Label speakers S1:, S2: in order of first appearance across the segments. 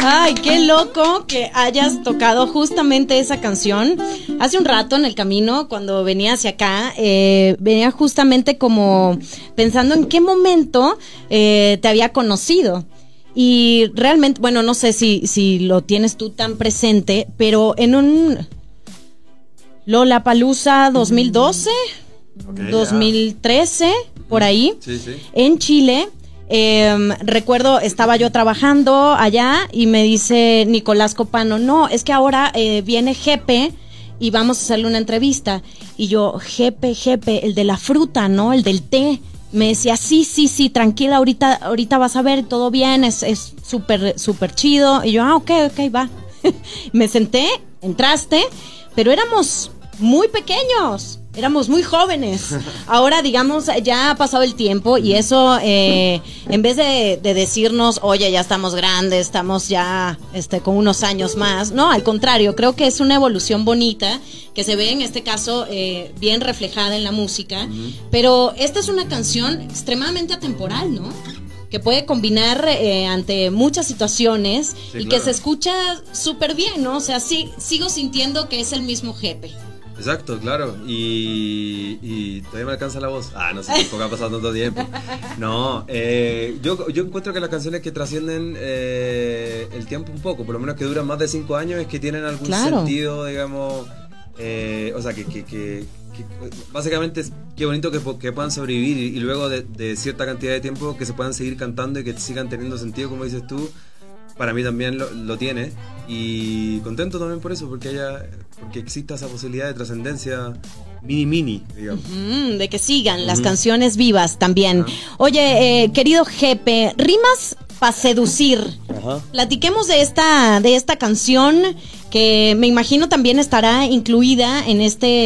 S1: Ay, qué loco que hayas tocado justamente esa canción. Hace un rato en el camino, cuando venía hacia acá, venía justamente como pensando en qué momento te había conocido. Y realmente, bueno, no sé si lo tienes tú tan presente, pero en un Lollapalooza 2012, okay, 2013, por ahí, sí. En Chile. Recuerdo, estaba yo trabajando allá y me dice Nicolás Copano, no, es que ahora viene Jepe y vamos a hacerle una entrevista. Y yo, Jepe, el de la fruta, ¿no? El del té. Me decía, sí, tranquila, ahorita vas a ver, todo bien, es súper chido. Y yo, ok, va. Me senté, entraste, pero éramos muy pequeños. Éramos muy jóvenes. Ahora, digamos, ya ha pasado el tiempo y eso, en vez de decirnos, oye, ya estamos grandes, estamos ya con unos años más, no, al contrario, creo que es una evolución bonita que se ve en este caso bien reflejada en la música, pero esta es una canción extremadamente atemporal, ¿no? Que puede combinar ante muchas situaciones, sí, y claro, que se escucha súper bien, ¿no? O sea, sí, sigo sintiendo que es el mismo Jepe.
S2: Exacto, claro, y todavía me alcanza la voz. No sé, tampoco ha pasado tanto tiempo. No, yo encuentro que las canciones que trascienden el tiempo un poco, por lo menos que duran más de 5 años, es que tienen algún sentido, digamos, o sea, que básicamente qué bonito que puedan sobrevivir y luego de cierta cantidad de tiempo que se puedan seguir cantando y que sigan teniendo sentido, como dices tú. Para mí también lo tiene, y contento también por eso, porque exista esa posibilidad de trascendencia mini, digamos.
S1: De que sigan las canciones vivas también. Oye, querido Jepe, rimas para seducir. Platiquemos de esta canción que me imagino también estará incluida en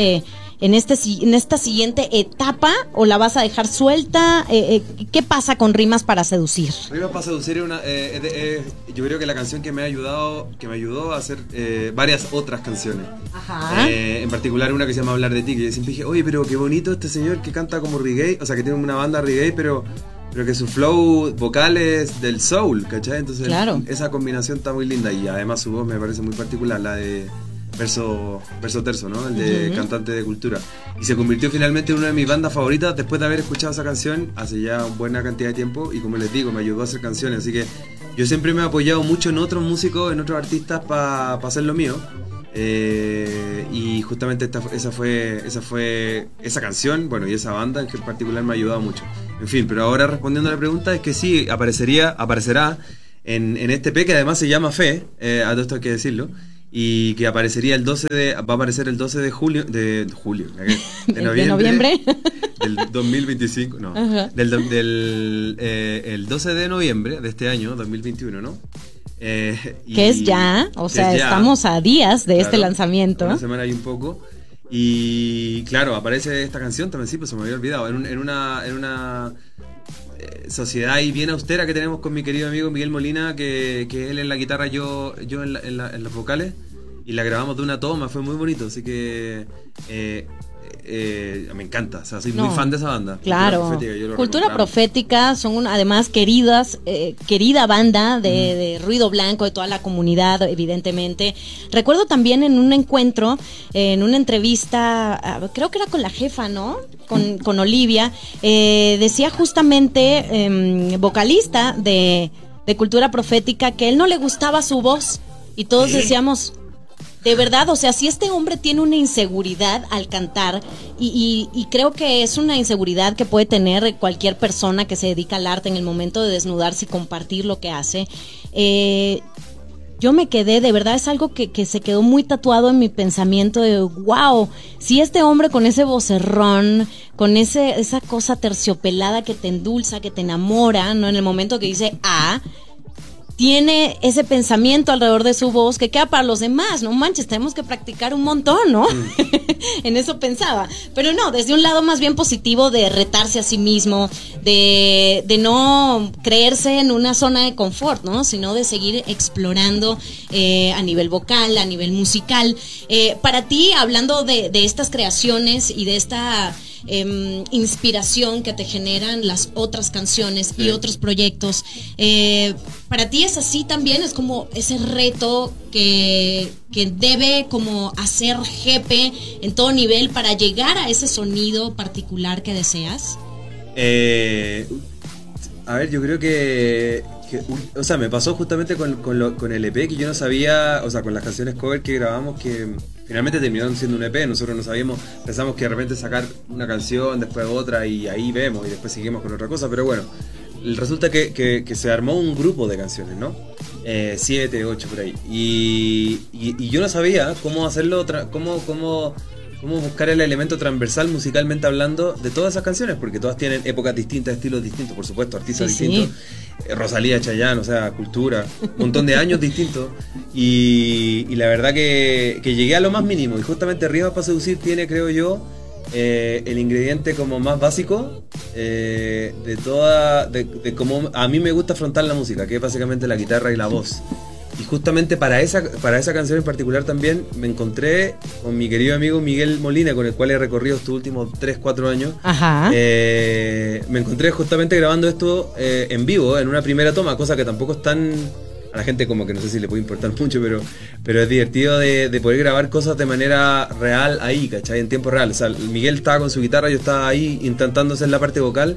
S1: esta siguiente etapa, o la vas a dejar suelta. ¿Qué pasa con Rimas para seducir?
S2: Rimas para seducir es yo creo que la canción que me ayudó a hacer varias otras canciones. En particular una que se llama Hablar de ti, que yo siempre dije, oye, pero qué bonito este señor que canta como reggae, o sea, que tiene una banda reggae, pero que su flow vocal es del soul, ¿cachai? Entonces, claro, esa combinación está muy linda, y además su voz me parece muy particular, la de verso terzo, ¿no? El de Cantante de Cultura. Y se convirtió finalmente en una de mis bandas favoritas después de haber escuchado esa canción hace ya una buena cantidad de tiempo, y como les digo, me ayudó a hacer canciones, así que yo siempre me he apoyado mucho en otros músicos, en otros artistas para hacer lo mío. Y justamente esa canción, bueno, y esa banda en particular me ha ayudado mucho. En fin, pero ahora respondiendo a la pregunta, es que sí, aparecerá en este EP, que además se llama Fe, a todo esto hay que decirlo, y que va a aparecer el 12 de julio, de noviembre del 2025, no, el 12 de noviembre de este año 2021, ¿no?
S1: Que es ya, o sea, estamos a días de este lanzamiento.
S2: Una semana y un poco. Y claro, aparece esta canción también, sí, pues se me había olvidado, en una sociedad ahí bien austera que tenemos con mi querido amigo Miguel Molina, que él en la guitarra, yo en las vocales, y la grabamos de una toma, fue muy bonito, así que me encanta, o sea, soy muy fan de esa banda.
S1: Claro, Cultura Profética son además querida banda de Ruido Blanco, de toda la comunidad, evidentemente. Recuerdo también en un encuentro, en una entrevista, creo que era con la jefa, ¿no? Con Olivia, decía justamente, vocalista de Cultura Profética, que a él no le gustaba su voz, y todos decíamos, de verdad, o sea, si este hombre tiene una inseguridad al cantar, y creo que es una inseguridad que puede tener cualquier persona que se dedica al arte en el momento de desnudarse y compartir lo que hace, yo me quedé, de verdad es algo que se quedó muy tatuado en mi pensamiento de wow, si este hombre con ese vocerrón, con esa cosa terciopelada que te endulza, que te enamora, ¿no? En el momento que dice tiene ese pensamiento alrededor de su voz que queda para los demás, no manches, tenemos que practicar un montón, ¿no? En eso pensaba, pero no, desde un lado más bien positivo de retarse a sí mismo, de no creerse en una zona de confort, ¿no? Sino de seguir explorando a nivel vocal, a nivel musical. Para ti, hablando de estas creaciones y de esta inspiración que te generan las otras canciones y otros proyectos. Para ti es así también, es como ese reto que debe como hacer Jepe en todo nivel para llegar a ese sonido particular que deseas.
S2: A ver, yo creo que o sea, me pasó justamente con el EP, que yo no sabía, o sea, con las canciones cover que grabamos, que finalmente terminaron siendo un EP. Nosotros no sabíamos, pensamos que de repente sacar una canción, después otra, y ahí vemos, y después seguimos con otra cosa, pero bueno, resulta que se armó un grupo de canciones, ¿no? 7, 8 por ahí, y yo no sabía cómo hacerlo, cómo buscar el elemento transversal musicalmente hablando de todas esas canciones, porque todas tienen épocas distintas, estilos distintos, por supuesto, artistas distintos. Rosalía, Chayanne, o sea, cultura, un montón de años distintos, y la verdad que llegué a lo más mínimo, y justamente Rimas para Seducir tiene, creo yo, el ingrediente como más básico de cómo a mí me gusta afrontar la música, que es básicamente la guitarra y la voz. Y justamente para esa canción en particular también me encontré con mi querido amigo Miguel Molina, con el cual he recorrido estos últimos 3-4 años.
S1: Ajá.
S2: Me encontré justamente grabando esto en vivo, en una primera toma, cosa que tampoco es tan... A la gente como que no sé si le puede importar mucho, pero es divertido de poder grabar cosas de manera real ahí, ¿cachai? En tiempo real. O sea, Miguel estaba con su guitarra, yo estaba ahí intentando hacer la parte vocal.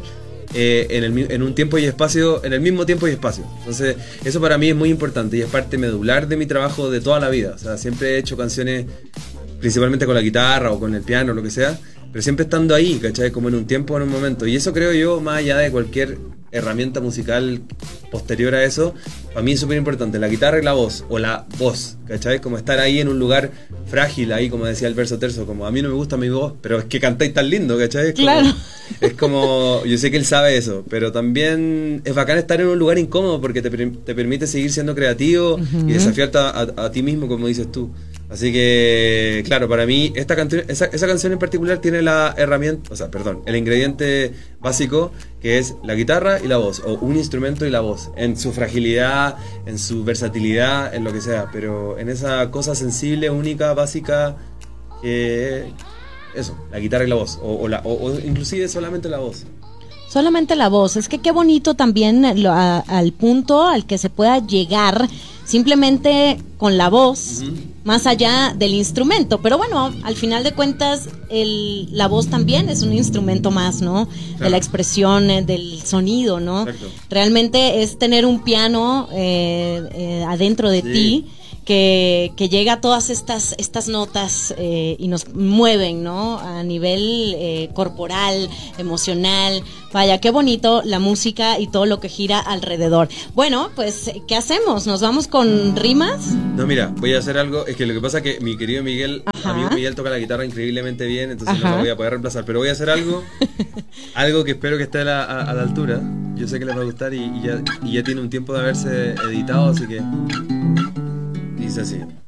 S2: En un tiempo y espacio, en el mismo tiempo y espacio. Entonces eso para mí es muy importante y es parte medular de mi trabajo de toda la vida. O sea, siempre he hecho canciones principalmente con la guitarra o con el piano o lo que sea, pero siempre estando ahí, ¿cachai? Como en un tiempo o en un momento. Y eso creo yo, más allá de cualquier herramienta musical posterior a eso, para mí es súper importante, la guitarra y la voz, o la voz, ¿cachai? Como estar ahí en un lugar frágil, ahí como decía el verso terzo, como a mí no me gusta mi voz, pero es que cantáis tan lindo, ¿cachai?
S1: Claro.
S2: Es como, yo sé que él sabe eso, pero también es bacán estar en un lugar incómodo porque te permite seguir siendo creativo y desafiarte a ti mismo, como dices tú. Así que, claro, para mí esa canción en particular tiene la herramienta, o sea, perdón, el ingrediente básico, que es la guitarra y la voz, o un instrumento y la voz, en su fragilidad, en su versatilidad, en lo que sea, pero en esa cosa sensible, única, básica, que eso, la guitarra y la voz, o inclusive solamente la voz.
S1: Solamente la voz, es que qué bonito también al punto al que se pueda llegar simplemente con la voz, más allá del instrumento, pero bueno, al final de cuentas la voz también es un instrumento más, ¿no? Claro. De la expresión, del sonido, ¿no? Exacto. Realmente es tener un piano adentro de ti que llega a todas estas notas y nos mueven, ¿no? A nivel corporal, emocional. Vaya, qué bonito la música y todo lo que gira alrededor. Bueno, pues, ¿qué hacemos? ¿Nos vamos con rimas?
S2: No, mira, voy a hacer algo. Es que lo que pasa es que mi querido Miguel, amigo Miguel, toca la guitarra increíblemente bien, entonces no lo voy a poder reemplazar. Pero voy a hacer algo que espero que esté a la altura. Yo sé que les va a gustar y ya tiene un tiempo de haberse editado, así que dice así.